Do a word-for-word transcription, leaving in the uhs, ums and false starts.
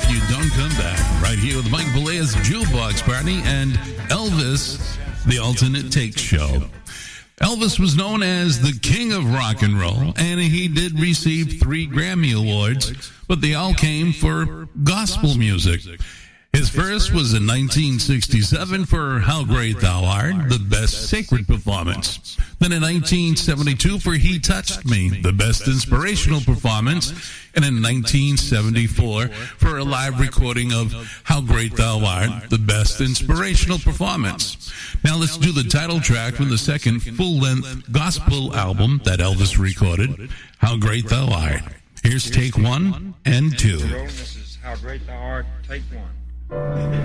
If You Don't Come Back, right here with Mike Belea's Jukebox Party and Elvis, the Alternate Take Show. Elvis was known as the king of rock and roll, and he did receive three Grammy Awards, but they all came for gospel music. His first was in nineteen sixty-seven for How Great Thou Art, the best sacred performance. Then in nineteen seventy-two for He Touched Me, the best inspirational performance. And in nineteen seventy-four for a live recording of How Great Thou Art, the best inspirational performance. Now let's do the title track from the second full-length gospel album that Elvis recorded, How Great Thou Art. Here's take one and two. This is How Great Thou Art, take one.